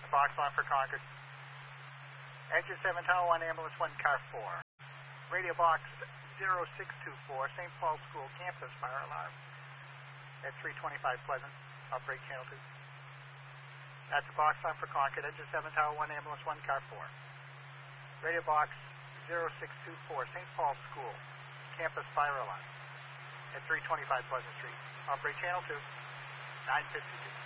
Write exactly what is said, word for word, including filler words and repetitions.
Box on for Concord. Engine seven Tower one, Ambulance one, Car four. Radio Box zero six two four, Saint Paul School Campus Fire Alarm at three twenty-five Pleasant. Outbreak Channel two. That's Box on for Concord. Engine seven Tower one, Ambulance one, Car four. Radio Box zero six two four, Saint Paul School Campus Fire Alarm at three twenty-five Pleasant Street. Outbreak Channel two, nine fifty-two.